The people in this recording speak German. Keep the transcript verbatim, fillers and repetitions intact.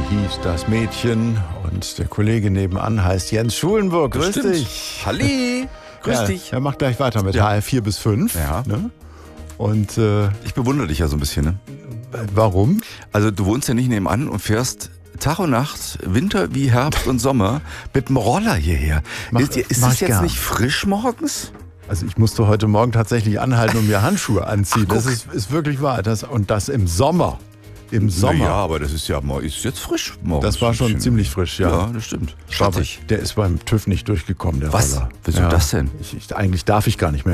hieß das Mädchen und der Kollege nebenan heißt Jens Schulenburg. Grüß Stimmt. dich. Halli, grüß ja, dich. Er macht gleich weiter mit Ja. H R vier bis fünf. Ja. Ne? Und äh, Ich bewundere dich ja so ein bisschen, ne? warum? Also du wohnst ja nicht nebenan und fährst Tag und Nacht, Winter wie Herbst und Sommer, mit dem Roller hierher. Mach- ist ist mach es ich jetzt gern. nicht frisch morgens? Also ich musste heute Morgen tatsächlich anhalten und mir Handschuhe anziehen. Ach, das guck. ist, ist wirklich wahr. Das, und das im Sommer. Im Sommer. Ja, aber das ist ja mal, ist jetzt frisch morgens. Das war schon Bisschen. ziemlich frisch, ja. Ja, das stimmt. Aber Schattig. der ist beim TÜV nicht durchgekommen, der Was? Roller. Wieso das denn? Ich, ich, eigentlich darf ich gar nicht mehr